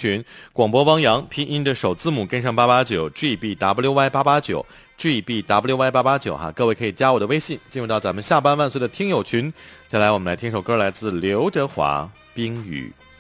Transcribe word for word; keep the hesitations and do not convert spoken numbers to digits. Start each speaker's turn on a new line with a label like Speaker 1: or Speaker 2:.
Speaker 1: 群，广播汪洋拼音的首字母跟上八八九 G B W Y 八八九 G B W Y 八八九哈，各位可以加我的微信，进入到咱们下班万岁的听友群。接下来我们来听首歌，来自刘德华《冰雨》。